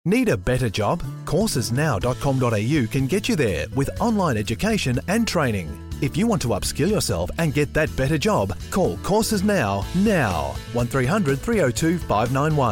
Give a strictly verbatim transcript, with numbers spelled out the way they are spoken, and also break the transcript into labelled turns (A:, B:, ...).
A: Need a better job? courses now dot com dot a u can get you there with online education and training. If you want to upskill yourself and get that better job, call Courses Now now. one three hundred three oh two five nine one.